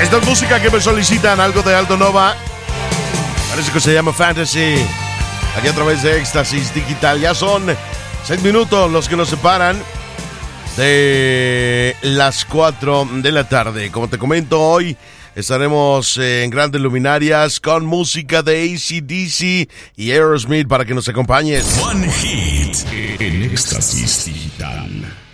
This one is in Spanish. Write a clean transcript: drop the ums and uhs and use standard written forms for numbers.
Esta es música que me solicitan, algo de Aldo Nova. Parece que se llama Fantasy. Aquí a través de Éxtasis Digital. Ya son 6 minutos los que nos separan de las 4 de la tarde. Como te comento, hoy estaremos en Grandes Luminarias con música de AC/DC y Aerosmith para que nos acompañes. One Hit en Éxtasis Digital.